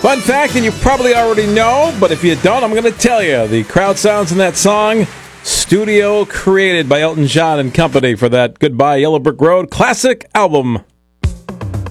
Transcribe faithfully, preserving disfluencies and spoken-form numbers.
Fun fact that you probably already know, but if you don't, I'm going to tell you. The crowd sounds in that song, studio created by Elton John and company for that Goodbye Yellow Brick Road classic album.